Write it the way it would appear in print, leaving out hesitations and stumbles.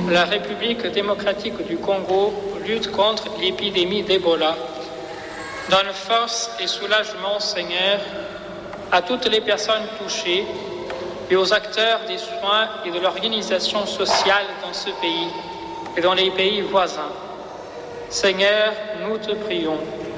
la République démocratique du Congo lutte contre l'épidémie d'Ebola. Donne force et soulagement, Seigneur, à toutes les personnes touchées et aux acteurs des soins et de l'organisation sociale dans ce pays et dans les pays voisins. Seigneur, nous te prions.